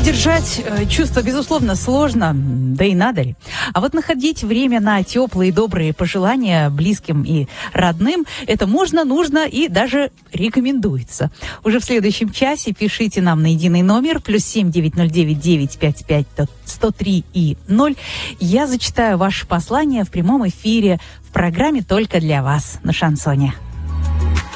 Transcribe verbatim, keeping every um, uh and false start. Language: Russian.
Сдержать э, чувства, безусловно, сложно, да и надо ли. А вот находить время на теплые, добрые пожелания близким и родным – это можно, нужно и даже рекомендуется. Уже в следующем часе пишите нам на единый номер плюс семь девять ноль девять девять пять пять сто три и ноль. Я зачитаю ваше послание в прямом эфире в программе «Только для вас» на Шансоне.